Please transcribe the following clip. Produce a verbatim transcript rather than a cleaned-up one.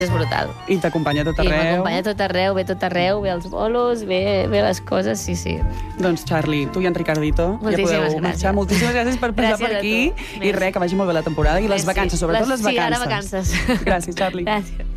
és brutal. I t'acompanya a tot I arreu. m'acompanya a tot arreu, ve tot arreu, ve els bolos, ve, ve les coses, sí, sí. Doncs, Charlie, tu i en Ricardito Moltíssimes ja podeu gràcies. marxar. Moltíssimes gràcies per passar Gràcies per a aquí. tu. I res, que vagi molt bé la temporada i les Merci. vacances, sobretot les Sí, ara vacances. vacances. Gràcies, Charlie. Gràcies.